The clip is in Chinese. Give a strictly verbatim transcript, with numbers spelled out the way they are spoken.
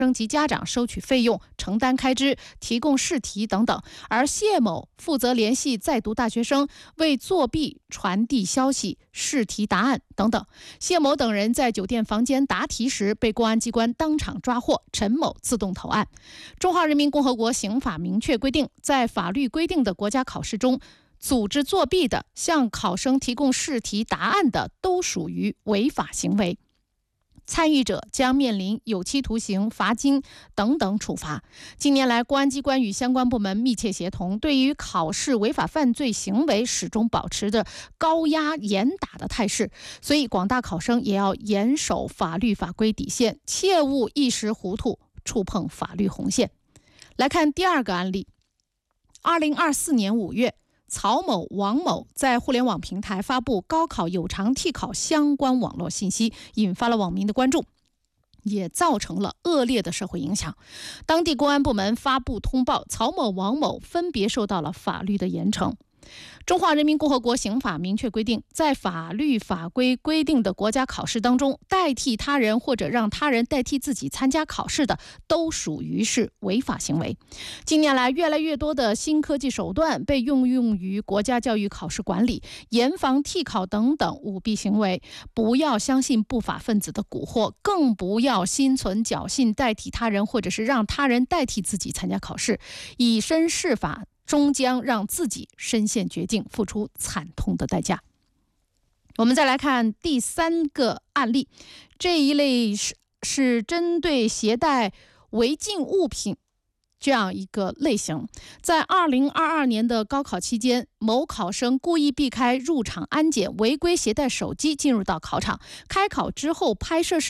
生及家长收取费用、承担开支、提供试题等等，而谢某负责联系在读大学生，为作弊传递消息、试题答案等等。谢某等人在酒店房间答题时被公安机关当场抓获，陈某自动投案。中华人民共和国刑法明确规定，在法律规定的国家考试中，组织作弊的、向考生提供试题答案的，都属于违法行为。参与者将面临有期徒刑、罚金等等处罚。近年来，公安机关与相关部门密切协同，对于考试违法犯罪行为始终保持着高压严打的态势。所以，广大考生也要严守法律法规底线，切勿一时糊涂触碰法律红线。来看第二个案例。二零二四年五月，曹某、王某在互联网平台发布高考有偿替考相关网络信息，引发了网民的关注，也造成了恶劣的社会影响。当地公安部门发布通报，曹某、王某分别受到了法律的严惩。中华人民共和国刑法明确规定，在法律法规规定的国家考试当中，代替他人或者让他人代替自己参加考试的，都属于是违法行为。近年来，越来越多的新科技手段被运用于国家教育考试管理，严防替考等等舞弊行为。不要相信不法分子的蛊惑，更不要心存侥幸代替他人或者是让他人代替自己参加考试，以身试法，终将让自己身陷绝境，付出惨痛的代价。我们再来看第三个案例，这一类是是针对携带违禁物品这样一个类型。在二零二二年的高考期间，某考生故意避开入场安检，违规携带手机进入到考场，开考之后拍摄视